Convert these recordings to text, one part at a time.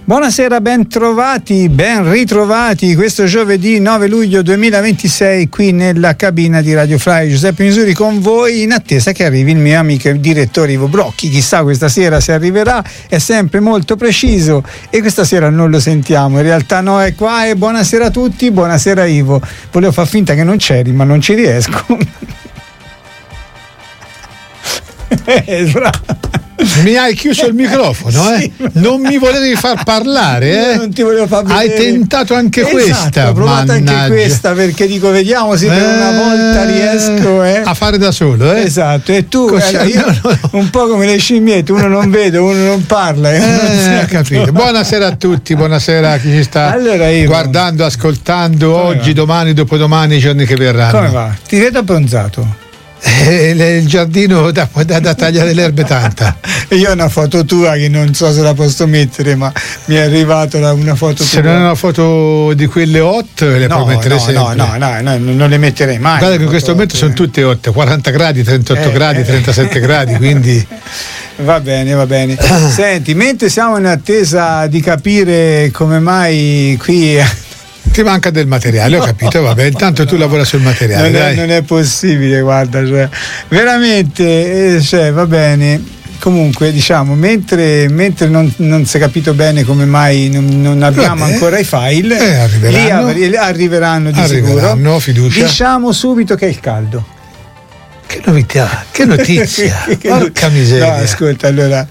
Buonasera, ben trovati, ben ritrovati questo giovedì 9 luglio 2026 qui nella cabina di Radio Fly. Giuseppe Misuri con voi in attesa che arrivi il mio amico e direttore Ivo Brocchi. Chissà questa sera se arriverà, è sempre molto preciso e questa sera non lo sentiamo, in realtà no, è qua e buonasera a tutti, buonasera Ivo. Volevo far finta che non c'eri ma non ci riesco. Mi hai chiuso il microfono, sì, non mi volevi far parlare, non ti volevo far vedere. Hai tentato anche questa, ho provato anche questa perché dico vediamo se per una volta riesco a fare da solo, esatto, e tu io, no. un po' come le scimmiette, uno non vede, uno non parla, non capito. Buonasera a tutti, buonasera a chi ci sta guardando, ascoltando come oggi, va? Domani, dopodomani, i giorni che verranno. Come va? Ti vedo abbronzato. Il giardino da tagliare l'erbe tanta. E io ho una foto tua che non so se la posso mettere, ma mi è arrivata una foto tua. Se non è una foto di quelle hot le puoi mettere sempre. No, non le metterei mai. Guarda che in questo momento sono tutte 8, 40 gradi, 38 gradi, 37 gradi, quindi va bene. Senti, mentre siamo in attesa di capire come mai qui ti manca del materiale, ho capito, vabbè, intanto tu lavora sul materiale. Non è possibile, guarda, cioè, veramente, va bene. Comunque, diciamo, mentre non si è capito bene come mai non abbiamo ancora i file, arriveranno di sicuro. Fiducia. Diciamo subito che è il caldo. Che novità, che notizia, porca miseria. No, ascolta, allora,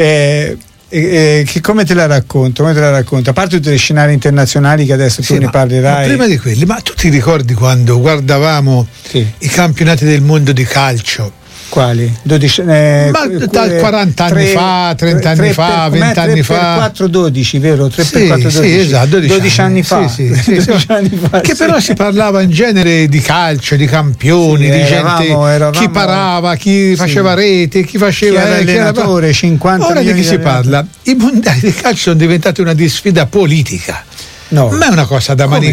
come te la racconto? A parte tutti gli scenari internazionali che adesso tu ne parlerai. Ma prima di quelli, ma tu ti ricordi quando guardavamo i campionati del mondo di calcio? Quali? 12, ma 40 anni fa, 30 anni fa, 20 anni fa. 3x4-12, vero? 3x4-12. Sì, esatto, 12 anni fa. Sì. 12 anni fa. Che però si parlava in genere di calcio, di campioni, di gente, chi parava, chi faceva rete, chi faceva chi era allenatore, 50 ora milioni di chi si parla? I mondiali di calcio sono diventati una disfida politica. No. Non è una cosa da